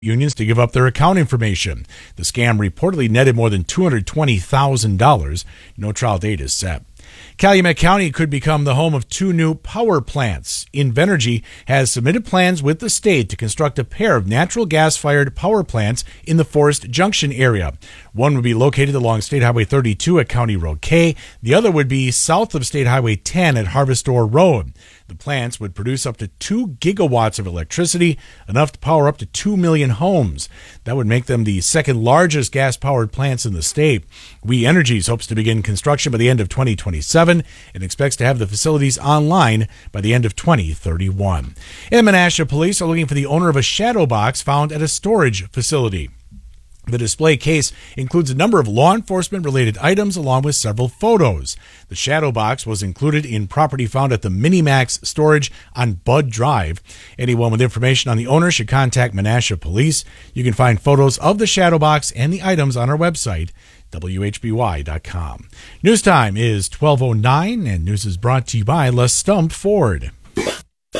unions to give up their account information. The scam reportedly netted more than $220,000. No trial date is set. Calumet County could become the home of 2 new power plants. Invenergy has submitted plans with the state to construct a pair of natural gas-fired power plants in the Forest Junction area. One would be located along State Highway 32 at County Road K. The other would be south of State Highway 10 at Harvestor Road. The plants would produce up to 2 gigawatts of electricity, enough to power up to 2 million homes. That would make them the second largest gas-powered plants in the state. We Energies hopes to begin construction by the end of 2027 and expects to have the facilities online by the end of 2031. And Menasha police are looking for the owner of a shadow box found at a storage facility. The display case includes a number of law enforcement-related items along with several photos. The shadow box was included in property found at the Minimax storage on Bud Drive. Anyone with information on the owner should contact Menasha Police. You can find photos of the shadow box and the items on our website, WHBY.com. News time is 12:09, and news is brought to you by Les Stump Ford.